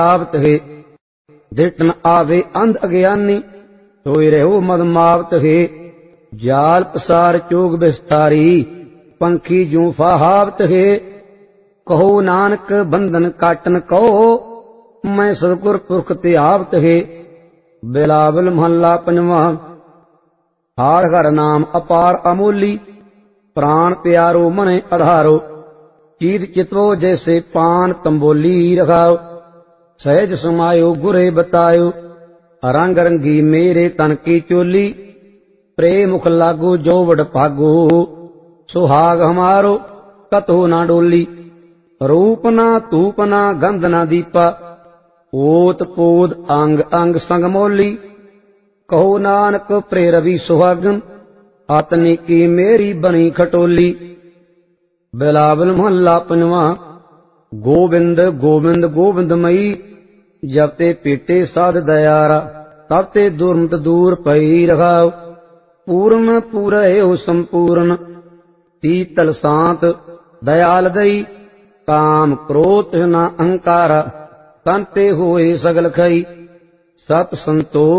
आवत है। दिट न आवे अंध अज्ञानी, सोई रहो मद मावत है। जाल पसार चोग विस्तारी, पंखी जू फाहावत है। कहो नानक बंधन काटन कहो, मैं सतगुर पुरख ते आवत है। बिलावल महला पंजवा। हार हर नाम अपार अमोली, प्राण प्यारो मने आधारो। चीत चितवो जैसे पान तंबोली रखाओ, सहज समायो गुरे बतायो। रंग रंगी मेरे तन की चोली, प्रेम मुख लागो जो वड भागो। सुहाग हमारो कतो ना डोली, रूप ना धूप ना गंध ना दीपा। ओत पोद अंग अंग संग मोली, कहो नानक प्रेरवी सुहागन। आतनी की मेरी बनी खटोली। बिलावल महला पंजवा। गोविंद गोविंद गोविंद मई, जब ते पीटे साध दयारा। तब ते दुर्मत दूर पई रखाओ, पूर्ण पूरे हो संपूर्ण। शीतल शांत दयाल दई, काम क्रोध न अहंकारा। तन ते होए सगल खई, सत संतोष